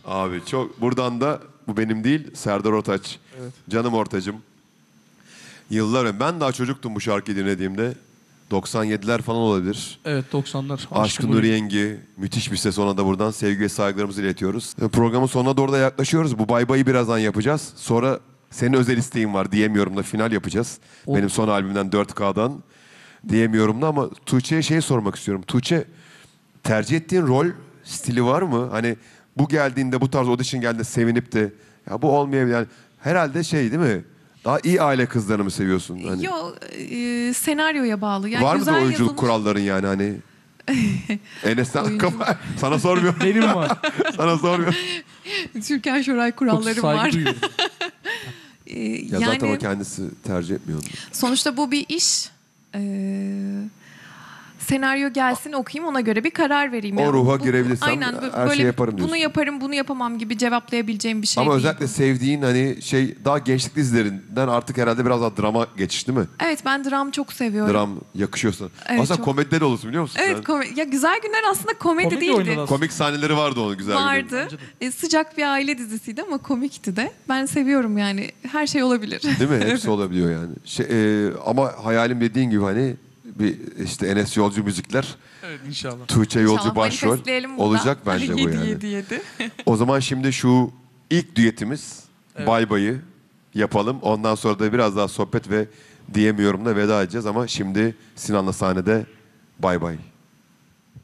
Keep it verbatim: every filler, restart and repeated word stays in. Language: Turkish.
Abi çok buradan da bu benim değil Serdar Ortaç. Evet. Canım ortacım. Yıllar önce ben daha çocuktum bu şarkıyı dinlediğimde. doksan yediler falan olabilir. Evet doksanlar. Aşkın Nur Yengi müthiş bir ses, ona da buradan sevgi ve saygılarımızı iletiyoruz. Programın sonuna doğru da yaklaşıyoruz. Bu bay bayı birazdan yapacağız. Sonra senin özel isteğin var diyemiyorum da final yapacağız. Oldu. Benim son albümden dört K'dan diyemiyorum da ama Tuğçe'ye şey sormak istiyorum. Tuğçe, tercih ettiğin rol stili var mı? Hani bu geldiğinde, bu tarz audition geldiğinde sevinip de ya bu olmayabilir. Yani herhalde şey değil mi? Daha iyi aile kızlarını mı seviyorsun? Hani Yo, e, senaryoya bağlı. Yani var mı da güzel oyunculuk yazılmış- kuralların yani hani? Enes'ten Oyunculuk. kafa sana sormuyorum. Benim var. Sana sormuyorum. Türkan Şoray Çok kurallarım saygı var. duyuyorum. E, Ya yani zaten o kendisi tercih etmiyor onu. sonuçta bu bir iş. E, senaryo gelsin okuyayım, ona göre bir karar vereyim. O Yani ruha bu- girebilirsem aynen, her şeyi yaparım bunu diyorsun. yaparım, bunu yapamam gibi cevaplayabileceğim bir şey Ama değil. özellikle sevdiğin hani şey daha gençlik dizilerinden artık herhalde biraz daha drama geçiş değil mi? Evet, ben dram çok seviyorum. Dram yakışıyorsa. Evet, Aslında çok. komedide de olursun biliyor musun Evet, sen? komedi. Ya güzel günler aslında komedi, Komedi değildi. oynadı. Komik sahneleri vardı onun güzel günlerin. Vardı. E, sıcak bir aile dizisiydi ama komikti de. Ben seviyorum yani. Her şey olabilir. Değil mi? Hepsi olabiliyor yani. Şey, e, ama hayalim dediğin gibi hani bir işte Enes Yolcu müzikler, Evet inşallah. Tuğçe Yolcu İnşallah başrol manifestleyelim burada. olacak bence bu yedi, yani. yedi, yedi. O zaman şimdi şu ilk düetimiz Evet. Bay Bay'ı yapalım. Ondan sonra da biraz daha sohbet ve diyemiyorum da veda edeceğiz ama şimdi Sinan'la sahnede Bay Bay.